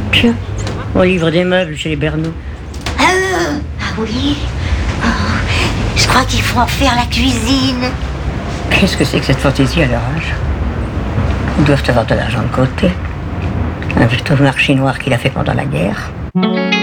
Tiens, on livre des meubles chez les Bernoux. Ah oui. Oh, je crois qu'il faut en faire la cuisine. Qu'est-ce que c'est que cette fantaisie à leur âge? Ils doivent avoir de l'argent de côté. Un vieux tournard chinois qu'il a fait pendant la guerre.